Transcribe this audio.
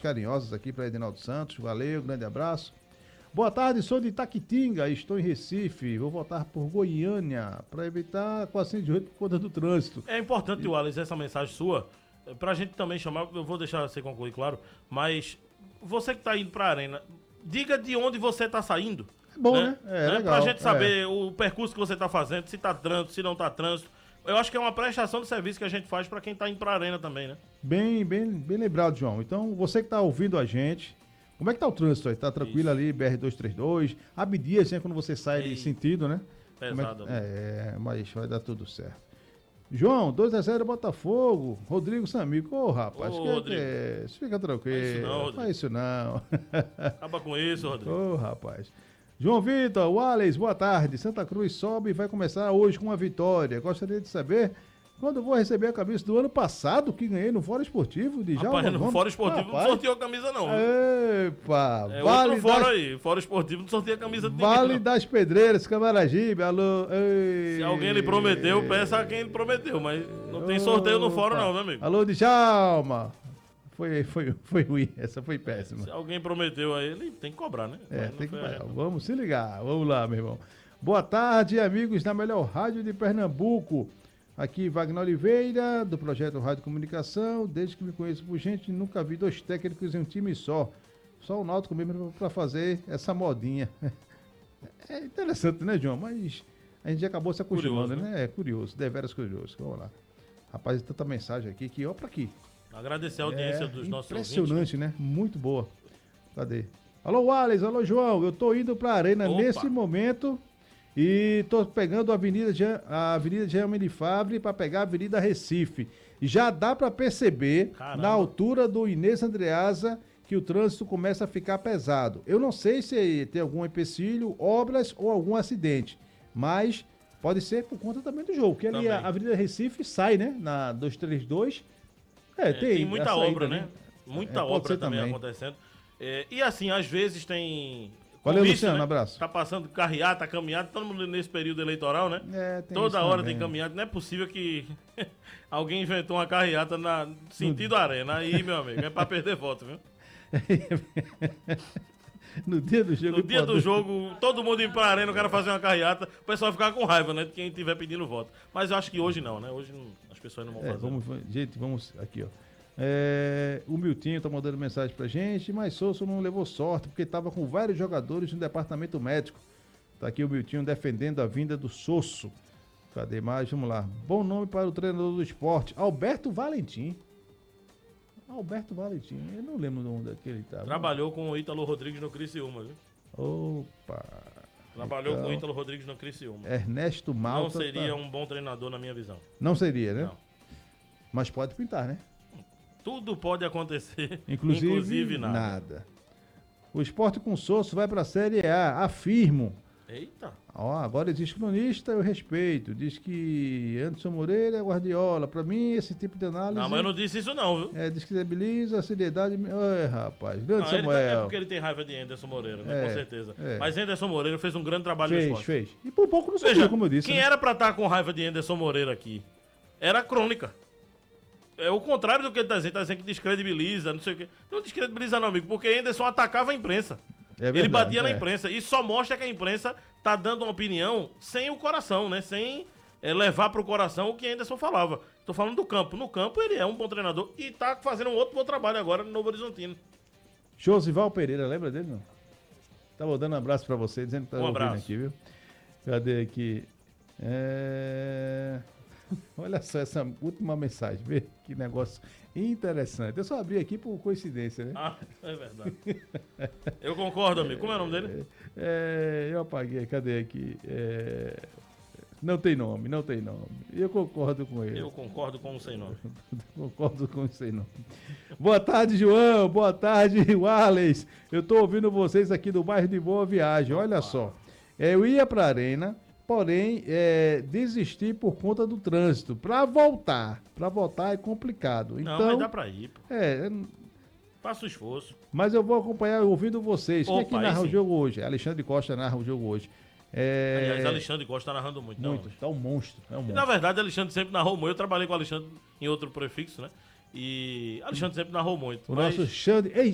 carinhosas aqui para Edinaldo Santos. Valeu, grande abraço. Boa tarde, sou de Itaquitinga, estou em Recife. Vou votar por Goiânia para evitar 408 por conta do trânsito. É importante, Wallace, essa mensagem sua, pra gente também chamar, eu vou deixar você concluir, claro, mas você que tá indo pra Arena, diga de onde você tá saindo. É bom, né? Legal. Pra gente saber o percurso que você tá fazendo, se tá trânsito, se não tá trânsito. Eu acho que é uma prestação de serviço que a gente faz pra quem tá indo pra Arena também, né? Bem lembrado, João. Então, você que tá ouvindo a gente, como é que tá o trânsito aí? Tá tranquilo ali, BR-232, Abdias, né, quando você sai de sentido, né? Pesado. Mas vai dar tudo certo. João, 2-0 Botafogo, Rodrigo Samico. Rapaz, Rodrigo. Fica tranquilo. Faz isso não. Acaba com isso, Rodrigo. Rapaz. João Vitor, Wallace, boa tarde. Santa Cruz sobe e vai começar hoje com uma vitória. Gostaria de saber quando vou receber a camisa do ano passado que ganhei no Fórum Esportivo de Jalma. Rapaz, no Fórum Esportivo não sorteou a camisa não. Epa, outro fórum aí. Fórum Esportivo não sorteia a camisa de Vale ninguém, das Pedreiras, Camaragibe, alô. Se alguém lhe prometeu, peça a quem lhe prometeu, mas não tem sorteio no fórum não, meu amigo. Alô, Djalma. Foi ruim, essa foi péssima. Se alguém prometeu a ele, tem que cobrar, né? Tem que pagar. Vamos se ligar, vamos lá, meu irmão. Boa tarde, amigos da melhor rádio de Pernambuco. Aqui, Wagner Oliveira, do projeto Rádio Comunicação. Desde que me conheço por gente, nunca vi 2 técnicos em um time só. Só o Náutico mesmo para fazer essa modinha. É interessante, né, João? Mas a gente já acabou se acostumando, curioso, né? É curioso, deveras curioso. Vamos lá. Rapaz, tanta mensagem aqui que ó pra aqui. Agradecer a audiência dos nossos ouvintes. Impressionante, né? Muito boa. Cadê? Alô, Wallace, alô, João. Eu tô indo pra Arena nesse momento e tô pegando a Avenida Jean de Favre pra pegar a Avenida Recife. E já dá pra perceber, na altura do Inês Andreasa, que o trânsito começa a ficar pesado. Eu não sei se tem algum empecilho, obras ou algum acidente, mas pode ser por conta também do jogo, que ali a Avenida Recife sai, né? Na 232. Tem muita obra, né? Muita obra também acontecendo. E assim, às vezes tem... Valeu, Luciano, abraço. Tá passando carreata, caminhada, todo mundo nesse período eleitoral, né? Toda hora tem caminhada. Não é possível que alguém inventou uma carreata na sentido Arena. Aí, meu amigo, é pra perder voto, viu? No dia do jogo. No dia do jogo, todo mundo ir pra Arena, o cara fazer uma carreata, o pessoal ficar com raiva, né? De quem estiver pedindo voto. Mas eu acho que hoje não, né? Hoje as pessoas não vão fazer. Vamos aqui, ó. O Miltinho tá mandando mensagem pra gente, mas Souza não levou sorte, porque tava com vários jogadores no departamento médico. Tá aqui o Miltinho defendendo a vinda do Sosso. Cadê mais? Vamos lá. Bom nome para o treinador do esporte, Alberto Valentim. Eu não lembro de onde ele estava. Trabalhou com o Ítalo Rodrigues no Criciúma, viu? Opa! Trabalhou com o Ítalo Rodrigues no Criciúma. Ernesto Malta. Não seria um bom treinador na minha visão. Não seria, né? Não. Mas pode pintar, né? Tudo pode acontecer, inclusive nada. O Sport com Sosso vai para a Série A, afirmo. Eita! Agora existe cronista, eu respeito. Diz que Anderson Moreira é Guardiola. Para mim, esse tipo de análise... Não, mas eu não disse isso não, viu? Descredibiliza a seriedade... Rapaz, grande Samuel. É porque ele tem raiva de Anderson Moreira, né? Com certeza. Mas Anderson Moreira fez um grande trabalho no esporte. Fez. E por pouco não sabia, como eu disse. Quem era para estar com raiva de Anderson Moreira aqui? Era a Crônica. É o contrário do que ele tá dizendo que descredibiliza, não sei o quê. Não descredibiliza não, amigo, porque Anderson atacava a imprensa. Ele batia na imprensa. E só mostra que a imprensa tá dando uma opinião sem o coração, né? Sem levar pro coração o que Anderson falava. Tô falando do campo. No campo ele é um bom treinador e tá fazendo um outro bom trabalho agora no Novo Horizontino. Josival Pereira, lembra dele, não? Tava dando um abraço pra você, dizendo que tá ouvindo aqui, viu? Cadê aqui? Olha só essa última mensagem, vê que negócio interessante. Eu só abri aqui por coincidência, né? É verdade. Eu concordo, amigo. Como é o nome dele? Eu apaguei, cadê aqui? Não tem nome. Eu concordo com ele. Eu concordo com o sem nome. Concordo com o sem nome. Boa tarde, João. Boa tarde, Wallace. Eu tô ouvindo vocês aqui do bairro de Boa Viagem. Olha só. Eu ia pra Arena, porém, desisti por conta do trânsito. Pra voltar é complicado. Então, não, mas dá pra ir, pô. Faça o esforço. Mas eu vou acompanhar ouvindo vocês. Quem é que narra o jogo hoje? Alexandre Costa narra o jogo hoje. Aliás, Alexandre Costa tá narrando muito. Tá um monstro. E, na verdade, Alexandre sempre narrou muito. Eu trabalhei com o Alexandre em outro prefixo, né? E Alexandre sempre narrou muito. Nosso Xande... Ei,